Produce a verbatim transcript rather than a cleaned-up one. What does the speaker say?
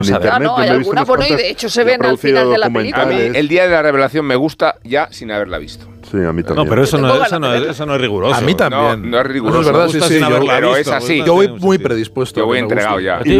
Ah, no, hay alguna, bueno, y de hecho se ven al final de la película. A mí el día de la revelación me gusta ya sin haberla visto. Sí, a mí también. No, pero eso no, eso no, es, eso no es riguroso. A mí también. No, no es riguroso. No, es verdad, sí, sí, yo, pero es así. Yo voy muy predispuesto. Yo voy entregado ya. A ti,